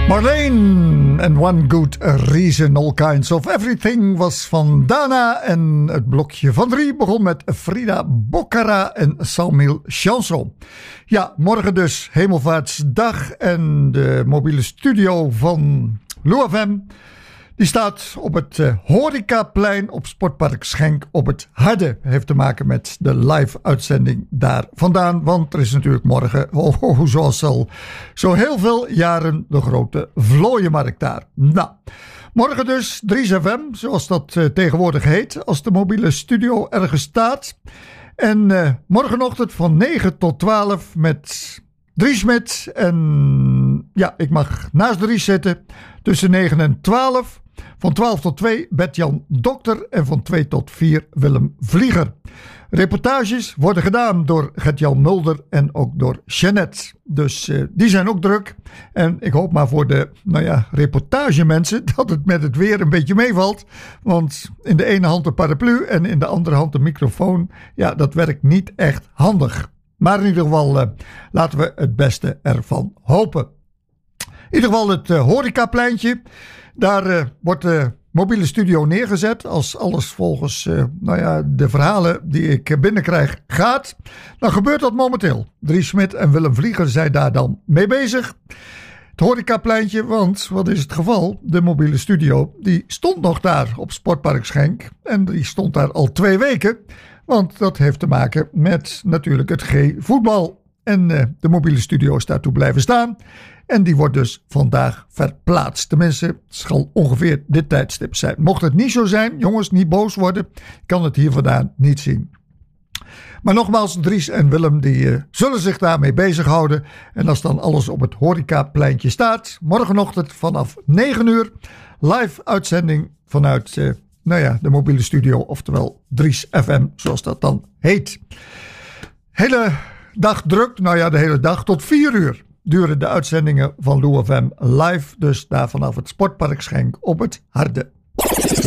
Marleen and One Good Reason, All Kinds of Everything was van Dana. En het blokje van 3 begon met Frida Boccara en 100 000 chansons. Ja, morgen dus Hemelvaartsdag en de mobiele studio van LoFM. Die staat op het Horecaplein op Sportpark Schenk op het Harde. Heeft te maken met de live uitzending daar vandaan. Want er is natuurlijk morgen, zoals al zo heel veel jaren, de grote vlooienmarkt daar. Nou, morgen dus 3FM, zoals dat tegenwoordig heet, als de mobiele studio ergens staat. En morgenochtend van 9 tot 12 met Dries Smit. En ja, ik mag naast Dries zitten tussen 9 en 12. Van 12 tot 2 Bert-Jan Dokter en van 2 tot 4 Willem Vlieger. Reportages worden gedaan door Gert-Jan Mulder en ook door Jeannette. Dus die zijn ook druk. En ik hoop maar voor de reportagemensen dat het met het weer een beetje meevalt. Want in de ene hand een paraplu en in de andere hand een microfoon. Ja, dat werkt niet echt handig. Maar in ieder geval laten we het beste ervan hopen. In ieder geval het horecapleintje. Daar wordt de mobiele studio neergezet. Als alles volgens de verhalen die ik binnenkrijg gaat. Dan gebeurt dat momenteel. Dries Smit en Willem Vlieger zijn daar dan mee bezig. Het horecapleintje, want wat is het geval? De mobiele studio die stond nog daar op Sportpark Schenk. En die stond daar al 2 weken. Want dat heeft te maken met natuurlijk het G-voetbal. En de mobiele studio is daartoe blijven staan. En die wordt dus vandaag verplaatst. Tenminste, het zal ongeveer dit tijdstip zijn. Mocht het niet zo zijn, jongens, niet boos worden. Ik kan het hier vandaan niet zien. Maar nogmaals, Dries en Willem die zullen zich daarmee bezighouden. En als dan alles op het horecapleintje staat, morgenochtend vanaf 9 uur, live uitzending vanuit de mobiele studio, oftewel Dries FM, zoals dat dan heet. Hele dag druk, de hele dag tot 4 uur. Duren de uitzendingen van LoFM live, dus daar vanaf het Sportpark Schenk op het Harde.